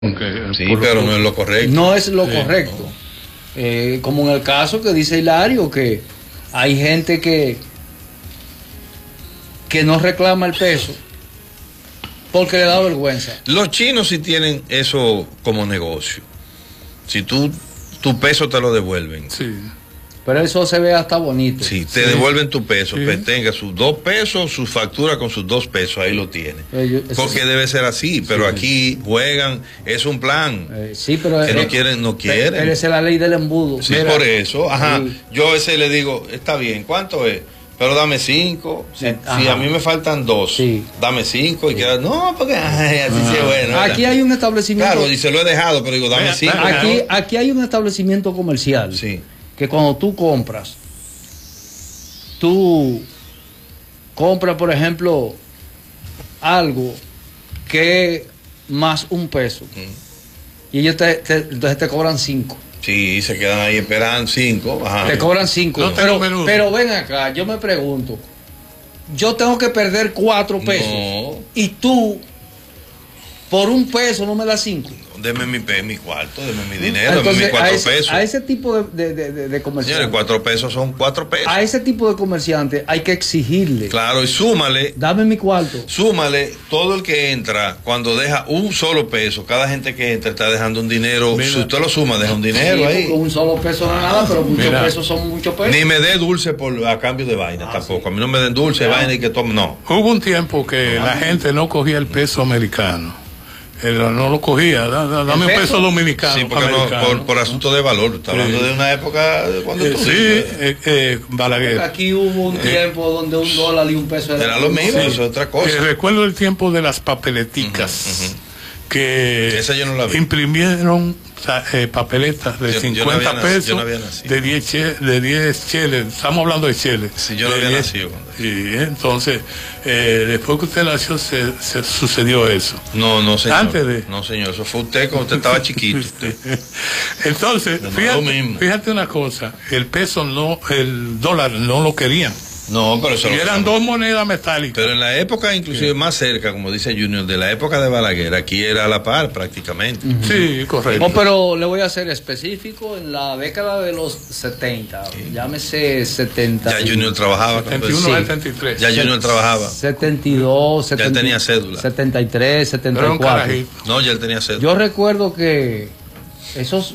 Sí, pero no es lo correcto. No es lo correcto. No. Como en el caso que dice Hilario, que hay gente que no reclama el peso porque le da vergüenza. Los chinos sí tienen eso como negocio. Si tu peso te lo devuelven. Sí. Pero eso se ve hasta bonito. Sí, te devuelven tu peso, sí. Que tenga sus 2 pesos, su factura con sus 2 pesos, ahí lo tiene. Porque debe ser así, pero sí. Aquí juegan, es un plan. Sí, pero que no quieren. Pero esa es la ley del embudo. Sí, mira, por eso, ajá. Sí. Yo a veces le digo, está bien, ¿cuánto es? Pero dame 5. Si a mí me faltan 2, sí. Dame 5 y queda, no, porque así sí es bueno. Aquí hay un establecimiento. Claro, y se lo he dejado, pero digo, dame 5. Aquí hay un establecimiento comercial. Sí. Que cuando tú compras, por ejemplo, algo que más $1. Y ellos entonces te cobran 5. Sí, se quedan ahí esperando 5. Te cobran 5. No, pero ven acá, yo me pregunto, yo tengo que perder 4 pesos. No. Y tú, por $1 no me das 5. Deme mi cuarto, deme mi dinero, entonces, deme mis 4 pesos. A ese tipo de comerciantes. Señores, 4 pesos son 4 pesos. A ese tipo de comerciantes hay que exigirle. Claro, y súmale. Dame mi cuarto. Súmale todo el que entra, cuando deja un solo peso, cada gente que entra está dejando un dinero. Mira, si usted lo suma, deja un dinero sí, ahí. Un solo peso no es nada, pero muchos pesos son muchos pesos. Ni me dé dulce a cambio de vaina tampoco. Sí. A mí no me den dulce, vaina y que tome, no. Hubo un tiempo que la gente no cogía el peso americano. No lo cogía, dame un peso dominicano. Sí, porque no, por asunto de valor. Está hablando de una época de cuando tú Balaguer. Aquí hubo un tiempo donde $1 y $1 era lo mismo, eso es otra cosa. Recuerdo el tiempo de las papeleticas que esa yo no la vi. Imprimieron papeletas de 50 pesos, de 10 cheles. Estamos hablando de cheles. Sí, yo no había nacido. Y entonces, después que usted nació, se sucedió eso. No, señor. Antes de. No, señor, eso fue usted cuando usted estaba chiquito. Entonces, fíjate una cosa: el dólar no lo querían. No, pero eso eran 2 monedas metálicas. Pero en la época, inclusive más cerca, como dice Junior, de la época de Balaguer, aquí era a la par prácticamente. Sí, correcto. No, pero le voy a ser específico, en la década de los 70, llámese 70. Ya Junior trabajaba. 71 al 73. Ya Junior trabajaba. 72, 70, ya él tenía cédula. 73, 74. No, ya él tenía cédula. Yo recuerdo que esos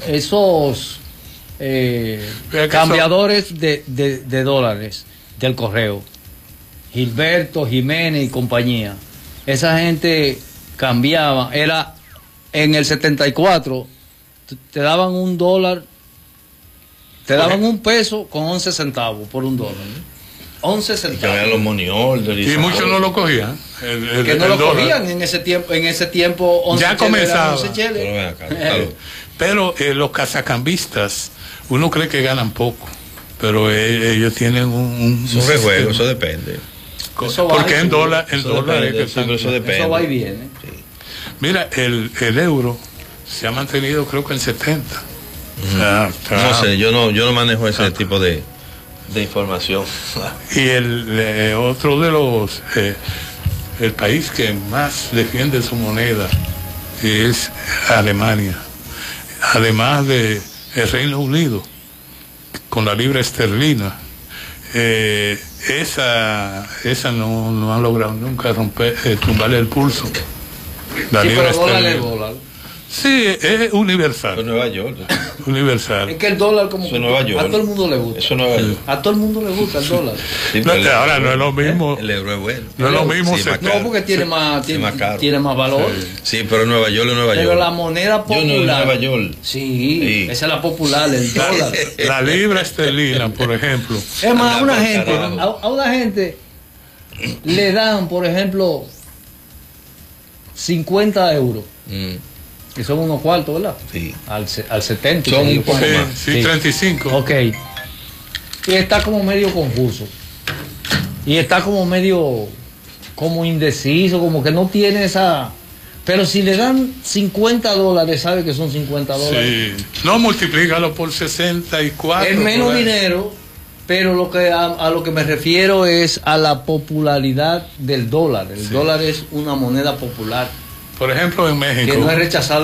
cambiadores de dólares del correo, Gilberto, Jiménez y compañía, esa gente cambiaba, era en el 74 te daban $1, te daban $1 con 11 centavos por $1, 11 centavos. Y los money orders y muchos no lo cogían. Que no lo cogían en ese tiempo 11 ya comenzaba. Pero los cazacambistas, uno cree que ganan poco, pero ellos tienen un rejuego, eso depende. Porque en dólar es que eso depende. Eso va y viene. Sí. Mira, el euro se ha mantenido creo que en 70. No sé, yo no manejo ese tipo de información. Y otro de los el país que más defiende su moneda es Alemania, además de el Reino Unido con la libra esterlina. Esa no han logrado nunca tumbarle el pulso. La libra esterlina. Sí, es universal. Eso es Nueva York. Universal. Es que el dólar como eso es Nueva York. A todo el mundo le gusta. Eso es Nueva York. A todo el mundo le gusta el dólar. Sí, ahora no es lo mismo. El euro es bueno. No es lo mismo. Sí, no, porque tiene más valor. Sí, pero Nueva York es Nueva York. Pero la moneda popular. Yo no Nueva York. Sí, esa es la popular, el dólar. La libra esterlina, por ejemplo. Es más, a una gente le dan, por ejemplo, 50 euros. Que son unos cuartos, ¿verdad? Sí. Al 70. Son un poco más. Sí, 35. Ok. Y está como medio confuso. Y está como medio indeciso, como que no tiene esa... Pero si le dan $50, sabe que son $50. Sí. No, multiplícalo por 64. Es menos dinero, pero a lo que me refiero es a la popularidad del dólar. El dólar es una moneda popular. Por ejemplo, en México. Que no es rechazado